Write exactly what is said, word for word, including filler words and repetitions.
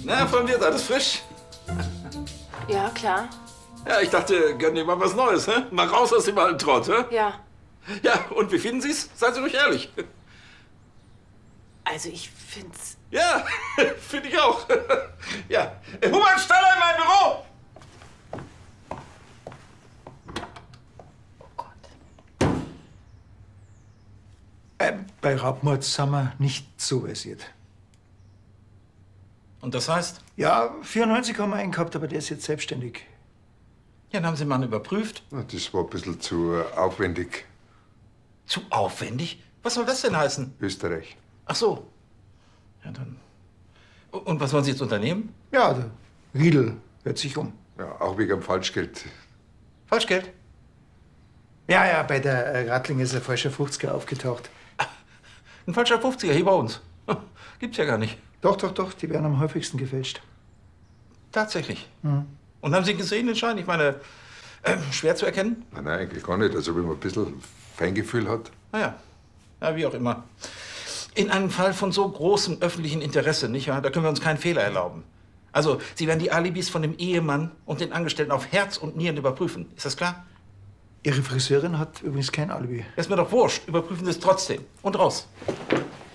Na, von mir ist alles frisch. Ja, klar. Ja, ich dachte, gönn dir mal was Neues, hä? Mal raus aus dem alten Trott, hä? Ja. Ja, und wie finden Sie's? Seien Sie ruhig ehrlich. Also ich find's... Ja, finde ich auch. Ja, Human Staller in mein Büro! Oh Gott. Äh, bei Raubmord sind wir nicht so versiert. Und das heißt? Ja, vierundneunzig haben wir einen gehabt, aber der ist jetzt selbstständig. Ja, dann haben Sie mal überprüft. Na, das war ein bisschen zu äh, aufwendig. Zu aufwendig? Was soll das denn heißen? Österreich. Ach so. Ja, dann. Und was wollen Sie jetzt unternehmen? Ja, der Riedel hört sich um. Ja, auch wegen dem Falschgeld. Falschgeld? Ja, ja, bei der äh, Rattling ist ein falscher fünfziger aufgetaucht. Ein falscher fünfziger hier bei uns. Gibt's ja gar nicht. Doch, doch, doch, die werden am häufigsten gefälscht. Tatsächlich. Mhm. Und haben Sie gesehen, den Schein? Ich meine, äh, schwer zu erkennen? Nein, nein, eigentlich gar nicht. Also wenn man ein bisschen Feingefühl hat. Naja, ja, wie auch immer. In einem Fall von so großem öffentlichen Interesse, nicht wahr? Da können wir uns keinen Fehler erlauben. Also, Sie werden die Alibis von dem Ehemann und den Angestellten auf Herz und Nieren überprüfen. Ist das klar? Ihre Friseurin hat übrigens kein Alibi. Ist mir doch wurscht. Überprüfen Sie es trotzdem. Und raus.